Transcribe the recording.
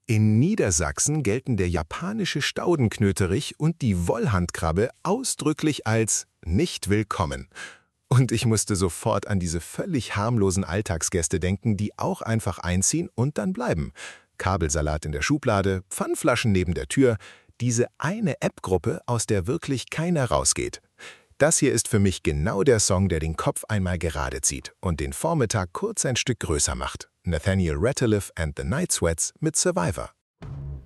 In Niedersachsen gelten der japanische Staudenknöterich und die Wollhandkrabbe ausdrücklich als nicht willkommen. Und ich musste sofort an diese völlig harmlosen Alltagsgäste denken, die auch einfach einziehen und dann bleiben. Kabelsalat in der Schublade, Pfandflaschen neben der Tür, diese eine App-Gruppe, aus der wirklich keiner rausgeht. Das hier ist für mich genau der Song, der den Kopf einmal gerade zieht und den Vormittag kurz ein Stück größer macht. Nathaniel Rateliff and the Night Sweats mit Survivor.